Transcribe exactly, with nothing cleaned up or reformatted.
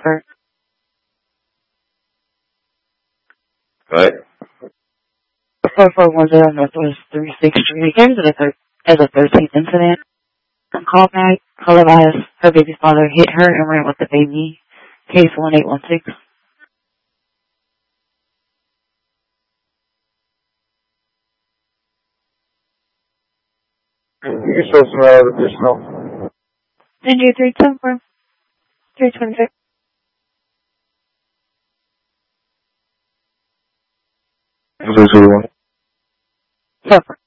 Pepper. What? four four one zero Northwest thirty-sixth Street. It came to the thir- as a thirteenth incident. Call back. Call advised her baby's father hit her and ran with the baby. Case one eight one six. You can show some other additional. N J three ten four. three twenty-six. This is one. Pepper.